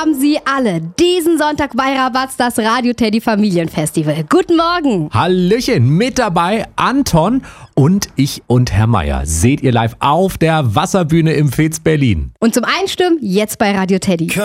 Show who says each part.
Speaker 1: haben Sie alle diesen Sonntag bei Rabatz das Radio Teddy Familienfestival. Guten Morgen.
Speaker 2: Hallöchen, mit dabei Anton und ich und Herr Meier. Seht ihr live auf der Wasserbühne im Fez Berlin.
Speaker 1: Und zum Einstimmen jetzt bei Radio Teddy.